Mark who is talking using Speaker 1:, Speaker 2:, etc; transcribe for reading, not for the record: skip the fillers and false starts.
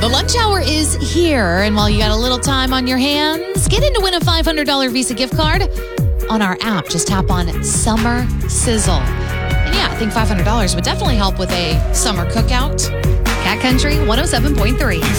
Speaker 1: The lunch hour is here, and while you got a little time on your hands, get in to win a $500 Visa gift card on our app. Just tap on Summer Sizzle. And yeah, I think $500 would definitely help with a summer cookout. Cat Country 107.3.